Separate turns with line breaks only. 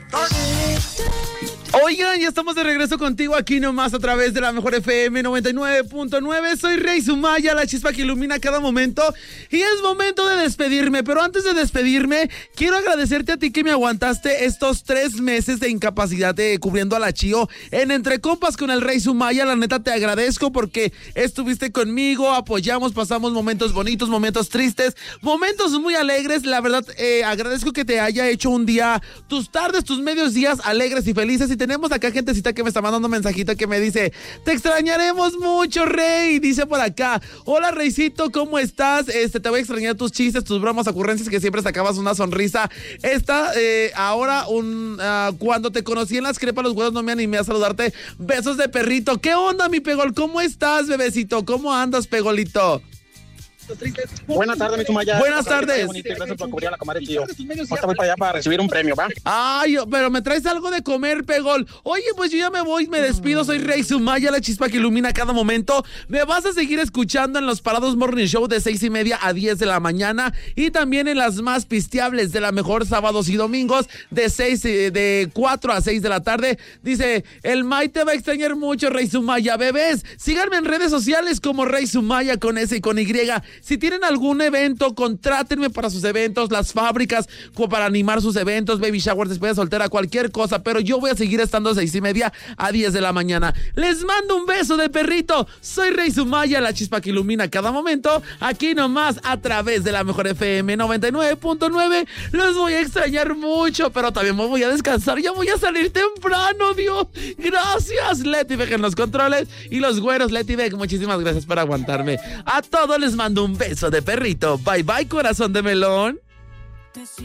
Oigan, ya estamos de regreso contigo aquí nomás a través de la Mejor FM 99.9. Soy Rey Sumaya, la chispa que ilumina cada momento. Y es momento de despedirme, pero antes de despedirme, quiero agradecerte a ti que me aguantaste estos 3 meses de incapacidad de cubriendo a la Chío en Entre Compas con el Rey Sumaya. La neta te agradezco porque estuviste conmigo, apoyamos, pasamos momentos bonitos, momentos tristes, momentos muy alegres. La verdad, agradezco que te haya hecho un día, tus tardes, tus medios días alegres y felices. Y tenemos acá gentecita que me está mandando un mensajito que me dice: te extrañaremos mucho, Rey. Dice por acá: hola, Reycito, ¿cómo estás? Te voy a extrañar tus chistes, tus bromas, ocurrencias, que siempre sacabas una sonrisa. Ahora, cuando te conocí en las crepas los huevos no me animé a saludarte. Besos de perrito. ¿Qué onda, mi Pegol? ¿Cómo estás, bebecito? ¿Cómo andas, Pegolito?
Buenas tardes, mi Sumaya.
Buenas tardes.
Gracias por cubrir a la comadre Chío. Ahorita voy para allá para recibir un premio, ¿va?
Ay, pero me traes algo de comer, Pegol. Oye, pues yo ya me voy, me despido. Soy Rey Sumaya, la chispa que ilumina cada momento. Me vas a seguir escuchando en los Parados Morning Show de 6:30 a 10 de la mañana. Y también en las más pisteables de la mejor sábados y domingos de 4 a 6 de la tarde. Dice: el May te va a extrañar mucho, Rey Sumaya. Bebés, síganme en redes sociales como Rey Sumaya con S y con Y. Si tienen algún evento, contrátenme para sus eventos, las fábricas para animar sus eventos, baby showers, despedida soltera, cualquier cosa, pero yo voy a seguir estando de 6:30 a 10 de la mañana. Les mando un beso de perrito. Soy Rey Sumaya, la chispa que ilumina cada momento, aquí nomás a través de la Mejor FM 99.9. Los voy a extrañar mucho, pero también me voy a descansar. Ya voy a salir temprano, Dios. Gracias, Leti Beck en los controles y los güeros. Leti Beck, muchísimas gracias por aguantarme. A todos les mando un beso de perrito. Bye bye, corazón de melón.